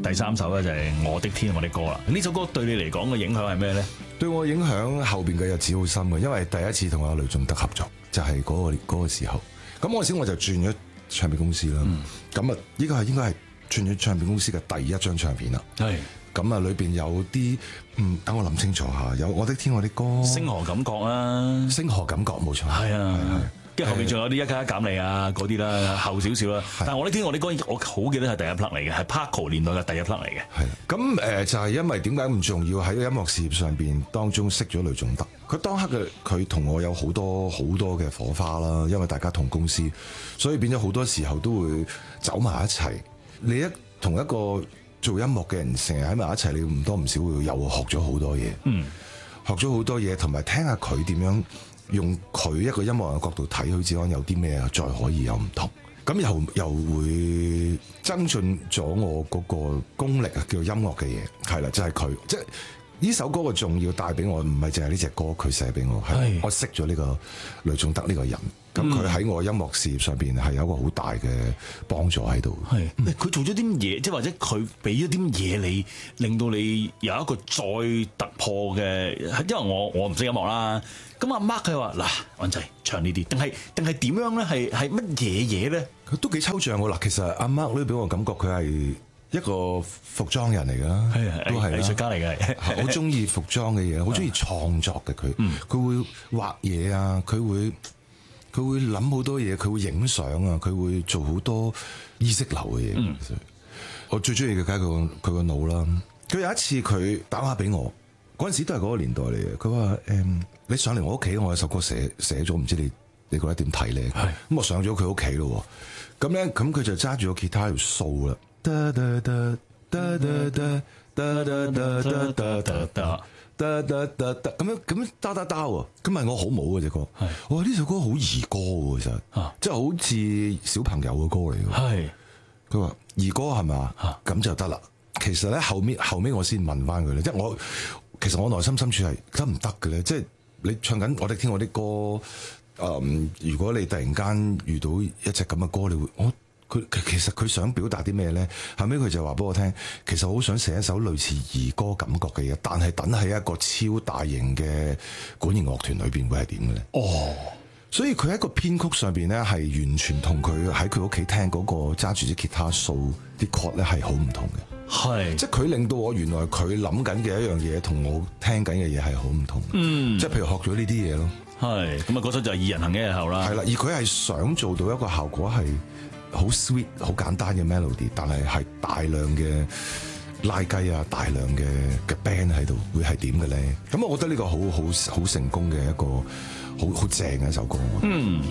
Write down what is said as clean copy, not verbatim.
第3首咧就係《我的天我的歌》啦。呢首歌對你嚟講嘅影響係咩咧？ 對我影響後邊嘅日子好深嘅，因為第一次同阿雷頌德合作就係嗰個時候。咁嗰時我就轉咗唱片公司啦。咁啊，呢個係應該係轉咗唱片公司嘅第一張唱片啦。係。咁啊，裏邊有啲等我諗清楚下，有《我的天我的歌》、 星河感覺啦， 星河感覺冇錯。係啊， 跟住後面仲有啲一加一減你啊嗰啲啦，後少少啦。但係我的天我的歌，我好記得係第一 plug 嚟嘅，係 Paco 年代嘅第一 plug 嚟嘅。 係咁就係因為點解咁重要喺音樂事業上邊當中識咗雷頌德，佢當刻嘅佢同我有好多嘅火花啦，因為大家同公司，所以變咗好多時候都會走埋一齊。你一同一個做音樂嘅人成日喺埋一齊，你唔多唔少會又學咗好多嘢，學咗好多嘢，同埋聽下佢點樣用佢一個音樂人嘅角度睇許志安有啲咩再可以有唔同，咁又會增進咗我嗰個功力啊，叫做音樂嘅嘢，係啦，就係佢，即係呢首歌嘅重要帶俾我，唔係淨係呢隻歌佢寫俾我，係我識咗呢個雷頌德呢個人。咁佢喺我音樂事業上邊係有一個好大嘅幫助喺度。係， 佢做咗啲嘢，即係或者佢俾咗啲嘢你，令到你有一個再突破嘅。因為我唔識音樂啦，咁阿 Mark 佢話嗱，安仔唱呢啲，定係點樣咧？係乜嘢嘢咧？ 佢都幾抽象喎。嗱，其實阿 Mark 都俾我感覺佢係一個服裝人嚟㗎，都係藝術家嚟嘅，好中意服裝嘅嘢，好中意創作嘅佢。佢會畫嘢啊，佢會諗好多嘢，佢會影相啊，佢會做好多意識流嘅嘢。我最中意嘅梗係佢個腦啦。佢有一次佢打電話俾我，嗰陣時都係嗰個年代嚟嘅。佢話你上嚟我屋企，我有首歌寫咗，唔知你覺得點睇咧？咁我上咗佢屋企咯。咁佢就揸住個吉他喺度掃啦。咁打喎，咁係我好冇嘅隻歌。我話呢首歌好兒歌喎，其實，即係好似小朋友嘅歌嚟嘅。係，佢話兒歌係咪？咁就得啦。其實咧後尾我先問翻佢咧，即係其實我內心深處係得唔得嘅咧？即係你唱緊我哋聽我啲歌，如果你突然間遇到一隻咁嘅歌，你會其實佢想表達啲咩咧？後尾佢就話俾我聽，其實我好想寫一首類似兒歌感覺嘅嘢，但係等喺一個超大型嘅管弦樂團裏邊會係點嘅咧？所以佢喺個編曲上邊咧係完全同佢喺佢屋企聽嗰個揸住啲吉他掃啲 chord 咧係好唔同嘅。係，即係佢令到我原來佢諗緊嘅一樣嘢同我聽緊嘅嘢係好唔同。即係譬如學咗呢啲嘢咯。係，咁啊嗰首就係二人行一日後啦。係啦，而佢係想做到一個效果係好 sweet 好簡單嘅 melody， 但係大量嘅拉雞啊，大量嘅 band 喺度，會係點嘅咧？咁我覺得呢個好成功嘅一個好正嘅一首歌。